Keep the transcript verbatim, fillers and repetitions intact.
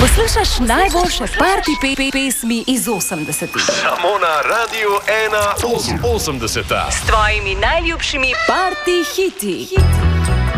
Poslušaš najboljše party pe pe pesmi iz osemdesetih. Samo na Radiu ena osemdeseta. S tvojimi najljubšimi party hiti.